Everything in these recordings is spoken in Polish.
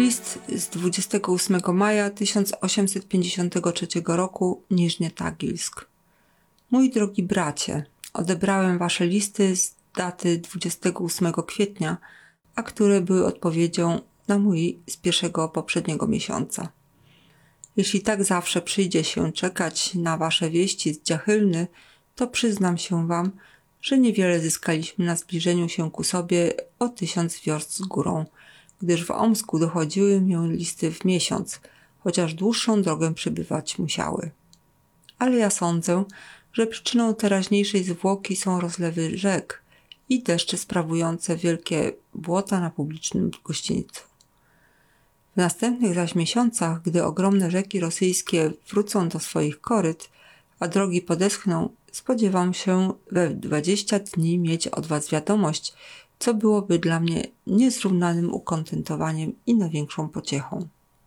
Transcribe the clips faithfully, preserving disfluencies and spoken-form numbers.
List z dwudziestego ósmego maja tysiąc osiemset pięćdziesiątego trzeciego roku, Niżny Tagilsk. Mój drogi bracie, odebrałem wasze listy z daty dwudziestego ósmego kwietnia, a które były odpowiedzią na mój z pierwszego poprzedniego miesiąca. Jeśli tak zawsze przyjdzie się czekać na wasze wieści z Dziachylny, to przyznam się wam, że niewiele zyskaliśmy na zbliżeniu się ku sobie o tysiąc wiorst z górą, gdyż w Omsku dochodziły mi listy w miesiąc, chociaż dłuższą drogę przebywać musiały. Ale ja sądzę, że przyczyną teraźniejszej zwłoki są rozlewy rzek i deszcze sprawujące wielkie błota na publicznym gościńcu. W następnych zaś miesiącach, gdy ogromne rzeki rosyjskie wrócą do swoich koryt, a drogi podeschną, spodziewam się we dwadzieścia dni mieć od was wiadomość, co byłoby dla mnie niezrównanym ukontentowaniem i największą pociechą.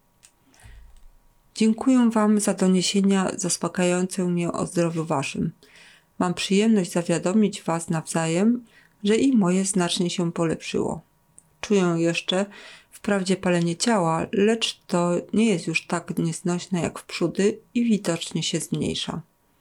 Dziękuję wam za doniesienia zaspokajające mnie o zdrowiu waszym. Mam przyjemność zawiadomić was nawzajem, że i moje znacznie się polepszyło. Czuję jeszcze wprawdzie palenie ciała, lecz to nie jest już tak nieznośne jak wprzódy i widocznie się zmniejsza.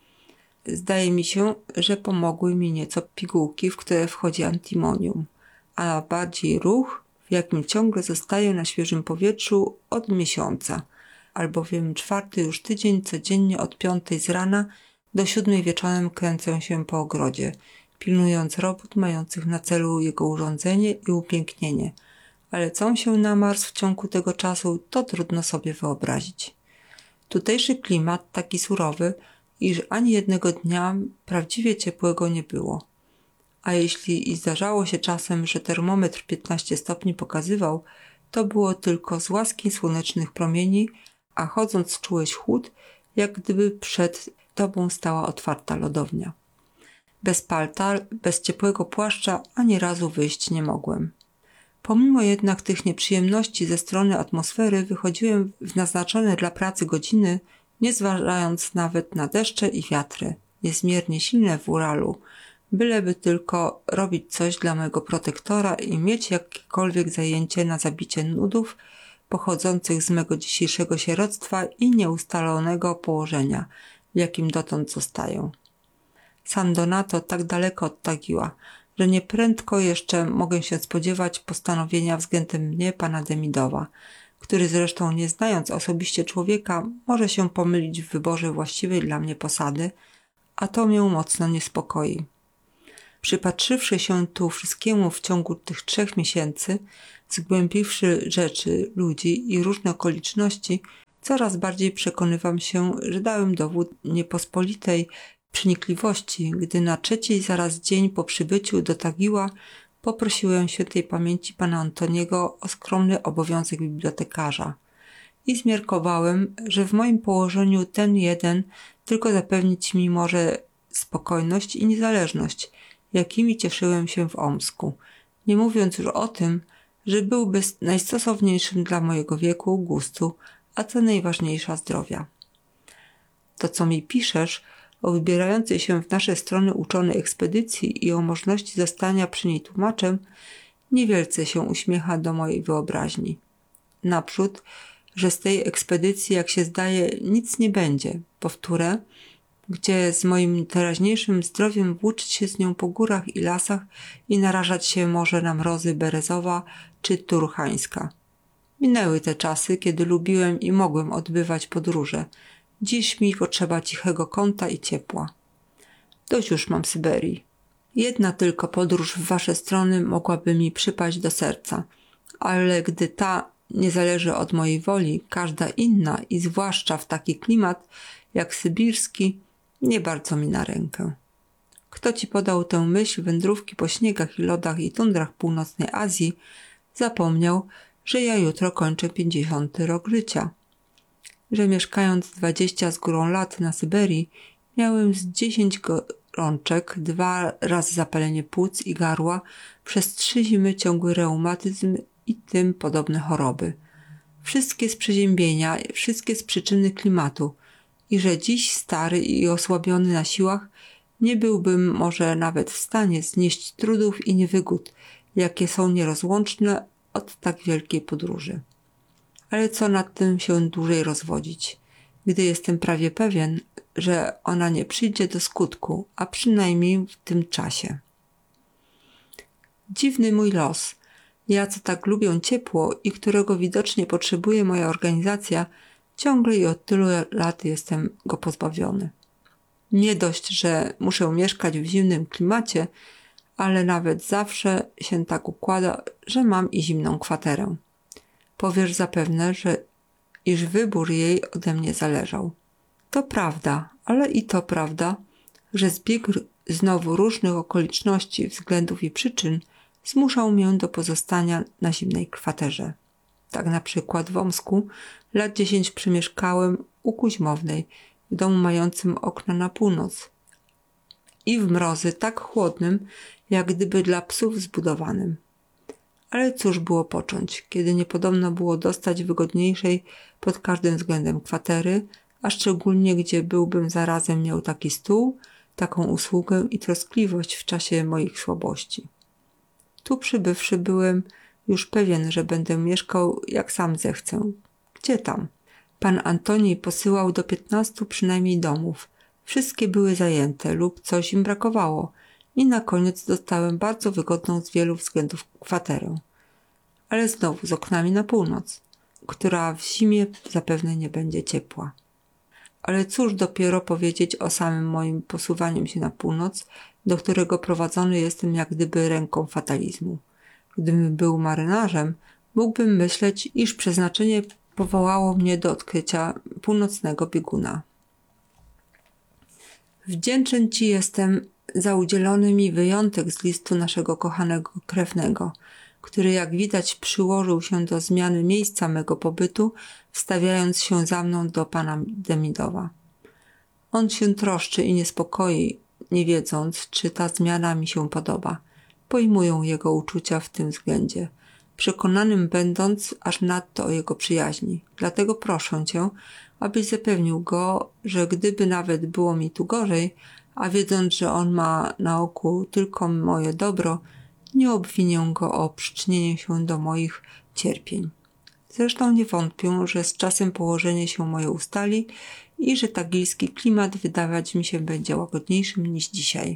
Zdaje mi się, że pomogły mi nieco pigułki, w które wchodzi antimonium, a bardziej ruch, w jakim ciągle zostaję na świeżym powietrzu od miesiąca, albowiem czwarty już tydzień codziennie od piątej z rana do siódmej wieczorem kręcę się po ogrodzie, pilnując robót mających na celu jego urządzenie i upięknienie, ale co się namarzł w ciągu tego czasu, to trudno sobie wyobrazić. Tutejszy klimat taki surowy, iż ani jednego dnia prawdziwie ciepłego nie było. A jeśli i zdarzało się czasem, że termometr piętnaście stopni pokazywał, to było tylko z łaski słonecznych promieni, a chodząc czułeś chłód, jak gdyby przed tobą stała otwarta lodownia. Bez palta, bez ciepłego płaszcza ani razu wyjść nie mogłem. Pomimo jednak tych nieprzyjemności ze strony atmosfery wychodziłem w naznaczone dla pracy godziny, nie zważając nawet na deszcze i wiatry, niezmiernie silne w Uralu, byleby tylko robić coś dla mego protektora i mieć jakiekolwiek zajęcie na zabicie nudów pochodzących z mego dzisiejszego sieroctwa i nieustalonego położenia, w jakim dotąd zostaję. San Donato tak daleko od Tagiła, że nieprędko jeszcze mogę się spodziewać postanowienia względem mnie pana Demidowa, który zresztą nie znając osobiście człowieka może się pomylić w wyborze właściwej dla mnie posady, a to mnie mocno niespokoi. Przypatrzywszy się tu wszystkiemu w ciągu tych trzech miesięcy, zgłębiwszy rzeczy, ludzi i różne okoliczności, coraz bardziej przekonywam się, że dałem dowód niepospolitej przenikliwości, gdy na trzeci zaraz dzień po przybyciu do Tagiła poprosiłem świętej pamięci pana Antoniego o skromny obowiązek bibliotekarza i zmiarkowałem, że w moim położeniu ten jeden tylko zapewnić mi może spokojność i niezależność, jakimi cieszyłem się w Omsku, nie mówiąc już o tym, że byłby najstosowniejszym dla mojego wieku, gustu, a co najważniejsza zdrowia. To, co mi piszesz o wybierającej się w nasze strony uczonej ekspedycji i o możliwości zostania przy niej tłumaczem, niewielce się uśmiecha do mojej wyobraźni. Naprzód, że z tej ekspedycji, jak się zdaje, nic nie będzie, powtórę, gdzie z moim teraźniejszym zdrowiem włóczyć się z nią po górach i lasach i narażać się może na mrozy Berezowa czy Turchańska. Minęły te czasy, kiedy lubiłem i mogłem odbywać podróże. Dziś mi potrzeba cichego kąta i ciepła. Dość już mam Syberii. Jedna tylko podróż w wasze strony mogłaby mi przypaść do serca, ale gdy ta nie zależy od mojej woli, każda inna i zwłaszcza w taki klimat jak sybirski, nie bardzo mi na rękę. Kto ci podał tę myśl wędrówki po śniegach i lodach i tundrach północnej Azji, zapomniał, że ja jutro kończę pięćdziesiąty rok życia. Że mieszkając dwadzieścia z górą lat na Syberii, miałem z dziesięć gorączek, dwa razy zapalenie płuc i gardła, przez trzy zimy ciągły reumatyzm i tym podobne choroby. Wszystkie z przeziębienia, wszystkie z przyczyny klimatu i że dziś stary i osłabiony na siłach nie byłbym może nawet w stanie znieść trudów i niewygód, jakie są nierozłączne od tak wielkiej podróży. Ale co nad tym się dłużej rozwodzić, gdy jestem prawie pewien, że ona nie przyjdzie do skutku, a przynajmniej w tym czasie. Dziwny mój los. Ja, co tak lubię ciepło i którego widocznie potrzebuje moja organizacja, ciągle i od tylu lat jestem go pozbawiony. Nie dość, że muszę mieszkać w zimnym klimacie, ale nawet zawsze się tak układa, że mam i zimną kwaterę. Powiesz zapewne, że iż wybór jej ode mnie zależał. To prawda, ale i to prawda, że zbieg znowu różnych okoliczności, względów i przyczyn zmuszał mnie do pozostania na zimnej kwaterze. Tak na przykład w Omsku lat dziesięć przemieszkałem u Kuźmownej, w domu mającym okna na północ i w mrozy tak chłodnym, jak gdyby dla psów zbudowanym. Ale cóż było począć, kiedy niepodobno było dostać wygodniejszej pod każdym względem kwatery, a szczególnie gdzie byłbym zarazem miał taki stół, taką usługę i troskliwość w czasie moich słabości. Tu przybywszy byłem już pewien, że będę mieszkał jak sam zechcę. Gdzie tam? Pan Antoni posyłał do piętnastu przynajmniej domów. Wszystkie były zajęte lub coś im brakowało i na koniec dostałem bardzo wygodną z wielu względów kwaterę. Ale znowu z oknami na północ, która w zimie zapewne nie będzie ciepła. Ale cóż dopiero powiedzieć o samym moim posuwaniem się na północ, do którego prowadzony jestem jak gdyby ręką fatalizmu. Gdybym był marynarzem, mógłbym myśleć, iż przeznaczenie powołało mnie do odkrycia północnego bieguna. Wdzięczny Ci jestem za udzielony mi wyjątek z listu naszego kochanego krewnego, który jak widać przyłożył się do zmiany miejsca mego pobytu, wstawiając się za mną do pana Demidowa. On się troszczy i niespokoi, nie wiedząc, czy ta zmiana mi się podoba. Pojmuję jego uczucia w tym względzie, przekonanym będąc aż nadto o jego przyjaźni. Dlatego proszę Cię, abyś zapewnił go, że gdyby nawet było mi tu gorzej, a wiedząc, że on ma na oku tylko moje dobro, nie obwinię go o przyczynienie się do moich cierpień. Zresztą nie wątpię, że z czasem położenie się moje ustali i że tagilski klimat wydawać mi się będzie łagodniejszym niż dzisiaj.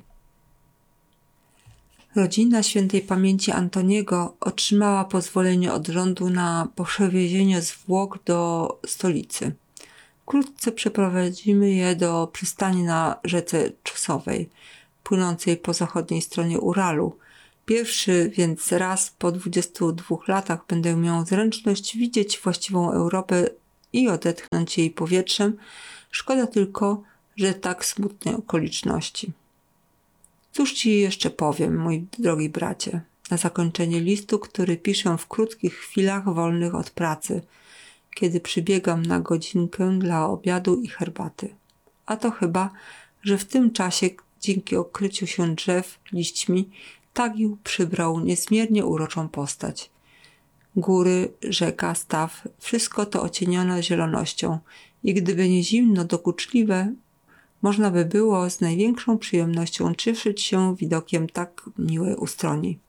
Rodzina świętej pamięci Antoniego otrzymała pozwolenie od rządu na przewiezienie zwłok do stolicy. Wkrótce przeprowadzimy je do przystani na rzece Czusowej, płynącej po zachodniej stronie Uralu. Pierwszy więc raz po dwudziestu dwóch latach będę miał zręczność widzieć właściwą Europę i odetchnąć jej powietrzem. Szkoda tylko, że tak smutne okoliczności. Cóż Ci jeszcze powiem, mój drogi bracie, na zakończenie listu, który piszę w krótkich chwilach wolnych od pracy, kiedy przybiegam na godzinkę dla obiadu i herbaty. A to chyba, że w tym czasie, dzięki okryciu się drzew liśćmi, Tagił przybrał niezmiernie uroczą postać. Góry, rzeka, staw, wszystko to ocienione zielonością i gdyby nie zimno dokuczliwe, można by było z największą przyjemnością cieszyć się widokiem tak miłej ustroni.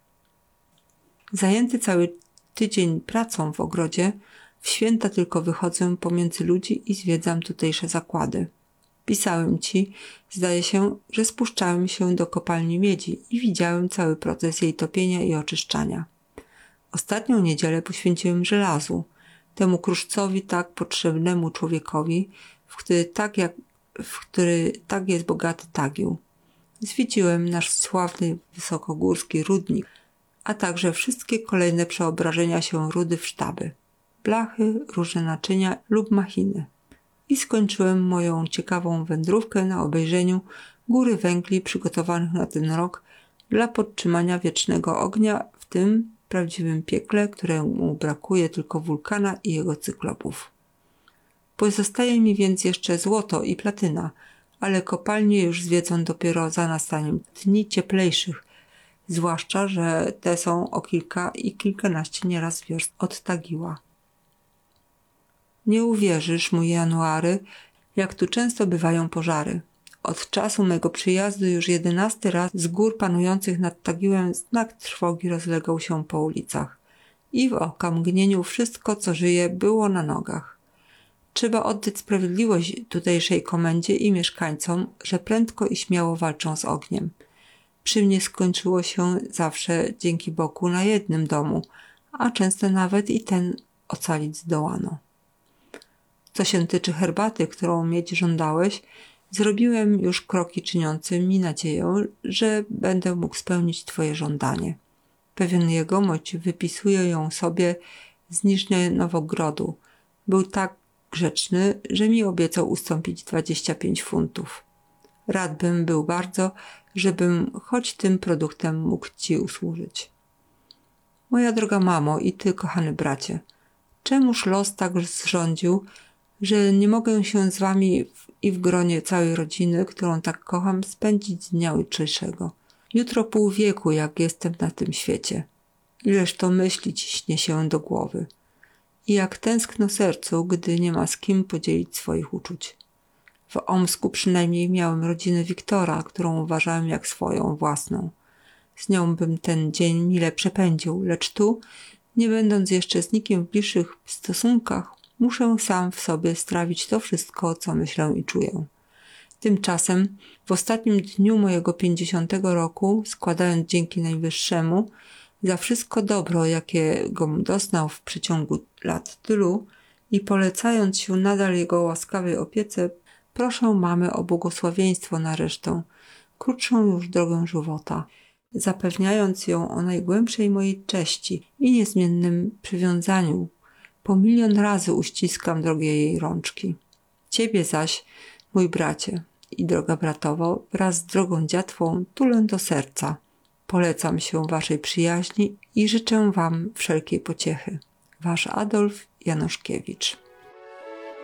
Zajęty cały tydzień pracą w ogrodzie, w święta tylko wychodzę pomiędzy ludzi i zwiedzam tutejsze zakłady. Pisałem Ci, zdaje się, że spuszczałem się do kopalni miedzi i widziałem cały proces jej topienia i oczyszczania. Ostatnią niedzielę poświęciłem żelazu, temu kruszcowi tak potrzebnemu człowiekowi, w który tak, jak, w który tak jest bogaty Tagił. Zwiedziłem nasz sławny wysokogórski rudnik, a także wszystkie kolejne przeobrażenia się rudy w sztaby, blachy, różne naczynia lub machiny. I skończyłem moją ciekawą wędrówkę na obejrzeniu góry węgli przygotowanych na ten rok dla podtrzymania wiecznego ognia w tym prawdziwym piekle, któremu brakuje tylko wulkana i jego cyklopów. Pozostaje mi więc jeszcze złoto i platyna, ale kopalnie już zwiedzą dopiero za nastaniem dni cieplejszych, zwłaszcza, że te są o kilka i kilkanaście nieraz wiorst od Tagiła. Nie uwierzysz, mój January, jak tu często bywają pożary. Od czasu mego przyjazdu już jedenasty raz z gór panujących nad Tagiłem znak trwogi rozlegał się po ulicach. i w okamgnieniu wszystko, co żyje, było na nogach. Trzeba oddać sprawiedliwość tutejszej komendzie i mieszkańcom, że prędko i śmiało walczą z ogniem. Przy mnie skończyło się zawsze dzięki Bogu na jednym domu, a często nawet i ten ocalić zdołano. Co się tyczy herbaty, którą mieć żądałeś, zrobiłem już kroki czyniące mi nadzieję, że będę mógł spełnić twoje żądanie. Pewien jegomość wypisuje ją sobie z Niżnie Nowogrodu. Był tak grzeczny, że mi obiecał ustąpić dwadzieścia pięć funtów. Rad bym był bardzo, żebym choć tym produktem mógł ci usłużyć. Moja droga mamo i ty, kochany bracie, czemuż los tak zrządził, że nie mogę się z wami w, i w gronie całej rodziny, którą tak kocham, spędzić dnia jutrzejszego. Jutro pół wieku, jak jestem na tym świecie. Ileż to myśli ci śnie się do głowy. I jak tęskno sercu, gdy nie ma z kim podzielić swoich uczuć. W Omsku przynajmniej miałem rodzinę Wiktora, którą uważałem jak swoją własną. Z nią bym ten dzień mile przepędził, lecz tu, nie będąc jeszcze z nikim w bliższych stosunkach, muszę sam w sobie strawić to wszystko, co myślę i czuję. Tymczasem w ostatnim dniu mojego pięćdziesiątego roku, składając dzięki Najwyższemu za wszystko dobro, jakiego doznał w przeciągu lat tylu i polecając się nadal jego łaskawej opiece, proszę mamy o błogosławieństwo na resztę, krótszą już drogę żywota, zapewniając ją o najgłębszej mojej cześci i niezmiennym przywiązaniu. Po milion razy uściskam drogie jej rączki. Ciebie zaś, mój bracie i droga bratowo, wraz z drogą dziatwą tulę do serca. Polecam się waszej przyjaźni i życzę wam wszelkiej pociechy. Wasz Adolf Januszkiewicz.